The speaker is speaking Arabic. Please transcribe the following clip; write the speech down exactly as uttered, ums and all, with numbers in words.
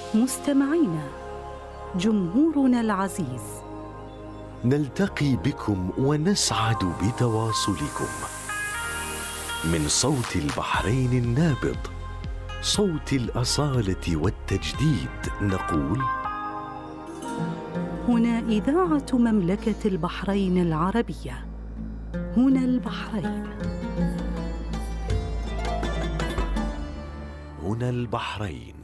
مستمعينا، جمهورنا العزيز، نلتقي بكم ونسعد بتواصلكم من صوت البحرين النابض، صوت الأصالة والتجديد، نقول: هنا إذاعة مملكة البحرين العربية، هنا البحرين، هنا البحرين.